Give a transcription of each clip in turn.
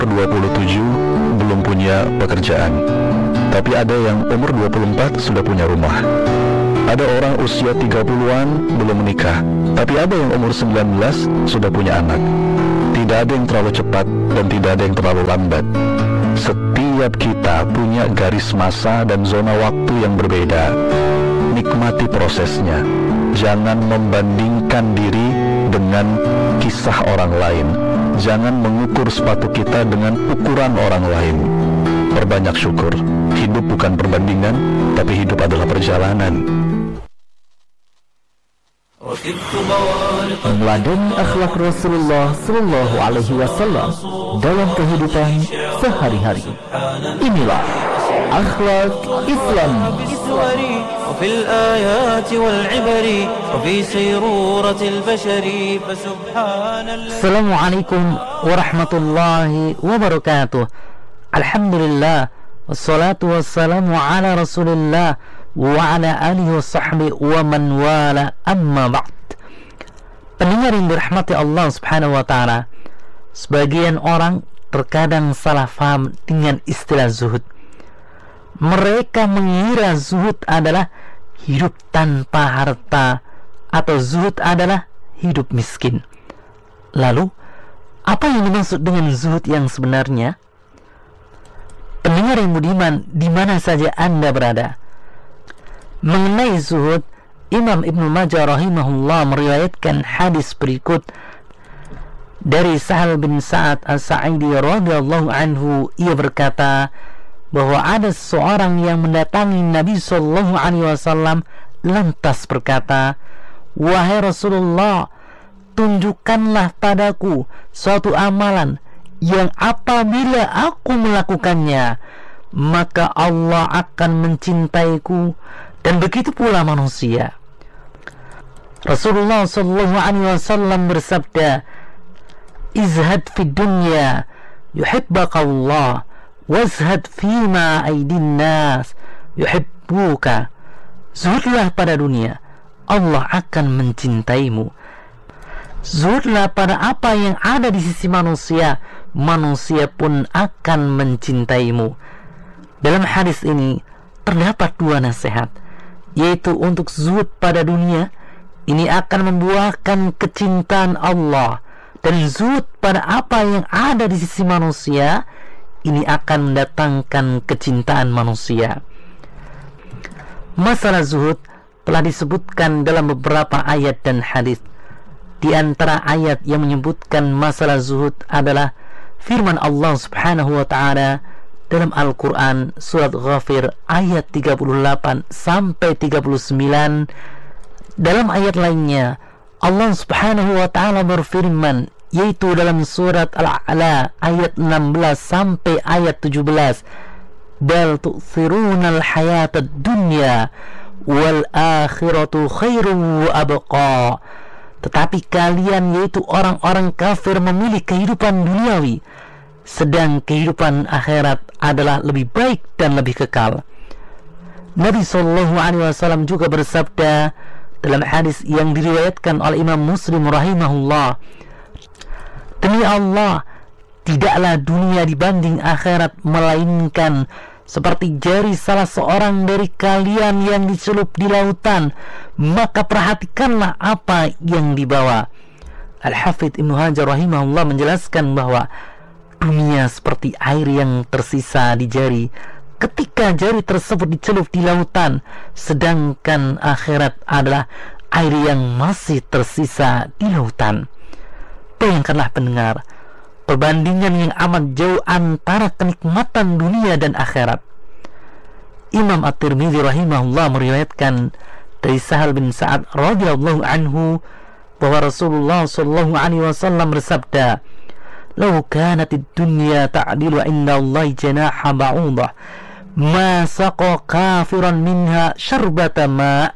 27 belum punya pekerjaan. Tapi ada yang umur 24 sudah punya rumah. Ada orang usia 30-an belum menikah. Tapi ada yang umur 19 sudah punya anak. Tidak ada yang terlalu cepat dan tidak ada yang terlalu lambat. Setiap kita punya garis masa dan zona waktu yang berbeda. Nikmati prosesnya. Jangan membandingkan diri dengan kisah orang lain. Jangan mengukur sepatu kita dengan ukuran orang lain. Perbanyak syukur. Hidup bukan perbandingan, tapi hidup adalah perjalanan. Meneladani akhlak Rasulullah Sallallahu Alaihi Wasallam dalam kehidupan sehari-hari. Inilah akhlak Islam. وفي الآيات والعبر وفي سيرورة البشر فسبحان الله. Assalamualaikum warahmatullahi wabarakatuh. Alhamdulillah, wassalatu wassalamu ala Rasulillah wa ala alihi wa sahbihi wa man wala, amma ba'd. Pendengar yang dirahmati Allah Subhanahu wa taala, sebagian orang terkadang salah faham dengan istilah zuhud. Mereka mengira zuhud adalah hidup tanpa harta atau zuhud adalah hidup miskin. Lalu, apa yang dimaksud dengan zuhud yang sebenarnya? Pendengar yang budiman, di mana saja Anda berada, mengenai zuhud, Imam Ibnu Majah rahimahullah meriwayatkan hadis berikut dari Sahal bin Sa'ad As-Sa'idi radhiyallahu anhu. Ia berkata bahwa ada seorang yang mendatangi Nabi sallallahu alaihi wasallam lantas berkata, "Wahai Rasulullah, tunjukkanlah padaku suatu amalan yang apabila aku melakukannya, maka Allah akan mencintaiku, dan begitu pula manusia." Rasulullah sallallahu alaihi wasallam bersabda, "Izhad fid dunya yuhibbaka Allah, wazhad fima aidin nas yuhibbuka." Zuhudlah pada dunia, Allah akan mencintaimu. Zuhudlah pada apa yang ada di sisi manusia, manusia pun akan mencintaimu. Dalam hadis ini terdapat dua nasihat, yaitu untuk zuhud pada dunia, ini akan membuahkan kecintaan Allah, dan zuhud pada apa yang ada di sisi manusia, ini akan mendatangkan kecintaan manusia. Masalah zuhud telah disebutkan dalam beberapa ayat dan hadis. Di antara ayat yang menyebutkan masalah zuhud adalah firman Allah Subhanahu wa taala dalam Al-Qur'an surat Ghafir ayat 38 sampai 39. Dalam ayat lainnya Allah Subhanahu wa taala berfirman, yaitu dalam surat Al-A'la ayat 16 sampai ayat 17, "Bal tu'thiruna al-hayata ad-dunya wal akhiratu khairun wa abqa." Tetapi kalian, yaitu orang-orang kafir, memilih kehidupan duniawi, sedang kehidupan akhirat adalah lebih baik dan lebih kekal. Nabi sallallahu alaihi wasallam juga bersabda dalam hadis yang diriwayatkan oleh Imam Muslim rahimahullah, "Demi Allah, tidaklah dunia dibanding akhirat melainkan seperti jari salah seorang dari kalian yang dicelup di lautan, maka perhatikanlah apa yang dibawa." Al-Hafidh Ibnu Hajar rahimahullah menjelaskan bahwa dunia seperti air yang tersisa di jari ketika jari tersebut dicelup di lautan, sedangkan akhirat adalah air yang masih tersisa di lautan. Bayangkanlah pendengar, perbandingan yang amat jauh antara kenikmatan dunia dan akhirat. Imam At-Tirmidzi rahimahullah meriwayatkan dari Sahal bin Sa'ad radhiyallahu anhu bahwa Rasulullah sallallahu alaihi wasallam bersabda, "Law kanatid dunya ta'dilu 'inda Allah janaha ba'udah, ma saqa kafiran minha syarbata ma."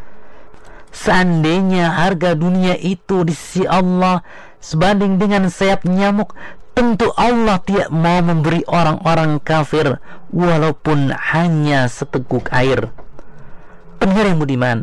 Seandainya harga dunia itu di sisi Allah sebanding dengan sayap nyamuk, tentu Allah tidak mau memberi orang-orang kafir walaupun hanya seteguk air. Pendengar yang budiman,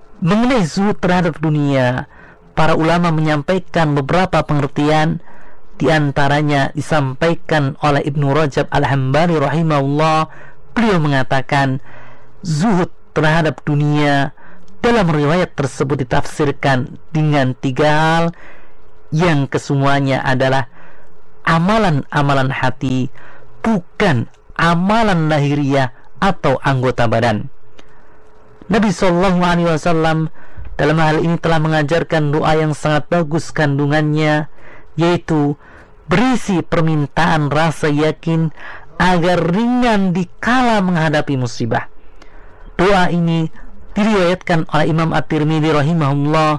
mengenai zuhud terhadap dunia, para ulama menyampaikan beberapa pengertian. Di antaranya disampaikan oleh Ibnu Rajab Al-Hambali rahimahullah, beliau mengatakan zuhud terhadap dunia dalam riwayat tersebut ditafsirkan dengan 3 hal yang kesemuanya adalah amalan-amalan hati, bukan amalan lahiriah atau anggota badan. Nabi SAW dalam hal ini telah mengajarkan doa yang sangat bagus kandungannya, yaitu berisi permintaan rasa yakin agar ringan dikala menghadapi musibah. Doa ini diriwayatkan oleh Imam At-Tirmidzi rahimahullah.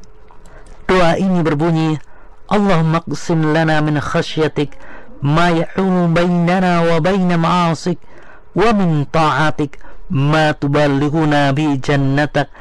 Doa ini berbunyi, Allahumma qsim lana min khasyatik ma yahulu bainana wa baina ma'asik wa min ta'atik ma tuballighuna bi jannatak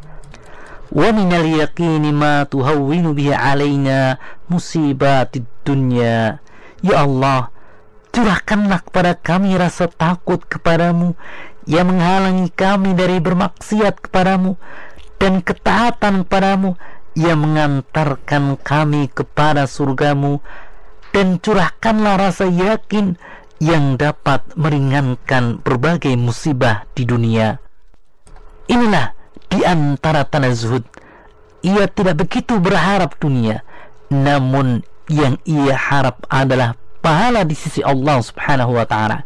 wa minal yaqini ma tuhawwinu bihi alaina musibatid dunya. Ya Allah, curahkanlah kepada kami rasa takut kepadamu yang menghalangi kami dari bermaksiat kepadamu, dan ketaatan kepadamu yang mengantarkan kami kepada surgamu, dan curahkanlah rasa yakin yang dapat meringankan berbagai musibah di dunia. Inilah di antara tanda zuhud. Ia tidak begitu berharap dunia, namun yang ia harap adalah pahala di sisi Allah Subhanahu wa ta'ala.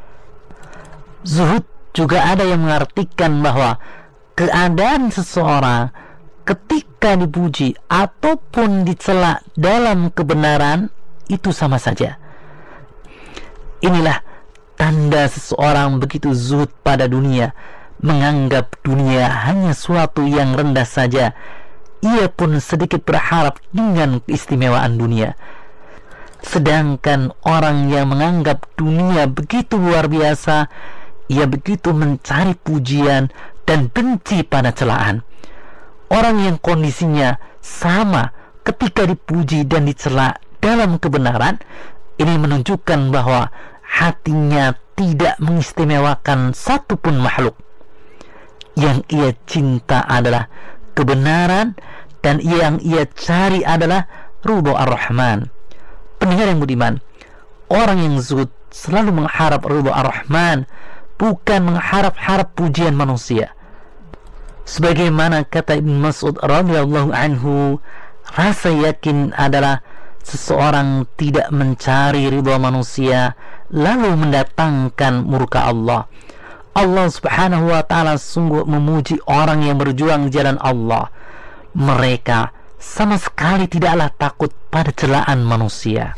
Zuhud juga ada yang mengartikan bahwa keadaan seseorang ketika dipuji ataupun dicela dalam kebenaran itu sama saja. Inilah tanda seseorang begitu zuhud pada dunia, menganggap dunia hanya suatu yang rendah saja. Ia pun sedikit berharap dengan keistimewaan dunia. Sedangkan orang yang menganggap dunia begitu luar biasa, ia begitu mencari pujian dan benci pada celaan. Orang yang kondisinya sama ketika dipuji dan dicela dalam kebenaran, ini menunjukkan bahwa hatinya tidak mengistimewakan satupun makhluk. Yang ia cinta adalah kebenaran, dan yang ia cari adalah ridho Ar-Rahman. Pendengar yang budiman, orang yang zuhud selalu mengharap ridho Ar-Rahman, bukan mengharap-harap pujian manusia. Sebagaimana kata Ibn Mas'ud radhiyallahu anhu, rasa yakin adalah seseorang tidak mencari ridha manusia lalu mendatangkan murka Allah. Allah Subhanahu wa ta'ala sungguh memuji orang yang berjuang di jalan Allah. Mereka sama sekali tidaklah takut pada celaan manusia.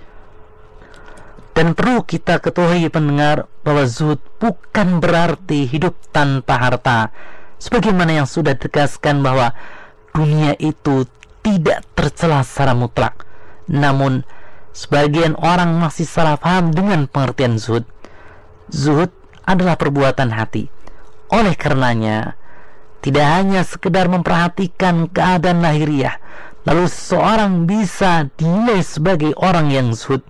Dan perlu kita ketahui pendengar bahwa zuhud bukan berarti hidup tanpa harta. Sebagaimana yang sudah ditegaskan bahwa dunia itu tidak tercela secara mutlak. Namun sebagian orang masih salah paham dengan pengertian zuhud. Zuhud adalah perbuatan hati. Oleh karenanya, tidak hanya sekedar memperhatikan keadaan lahiriah, lalu seseorang bisa dinilai sebagai orang yang zuhud.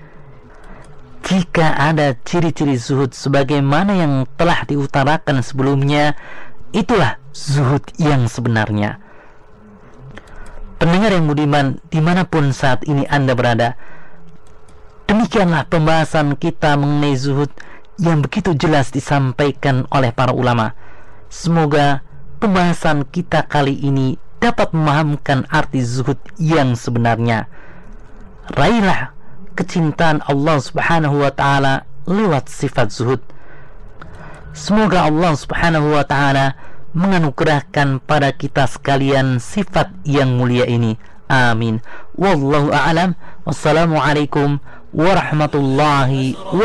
Jika ada ciri-ciri zuhud sebagaimana yang telah diutarakan sebelumnya, itulah zuhud yang sebenarnya. Pendengar yang budiman, dimanapun saat ini Anda berada, demikianlah pembahasan kita mengenai zuhud yang begitu jelas disampaikan oleh para ulama. Semoga pembahasan kita kali ini dapat memahamkan arti zuhud yang sebenarnya. Raihlah kecintaan Allah Subhanahu wa ta'ala lewat sifat zuhud. Semoga Allah Subhanahu wa ta'ala menganugerahkan pada kita sekalian sifat yang mulia ini. Amin. Wallahu a'lam. Wassalamualaikum warahmatullahi wabarakatuh.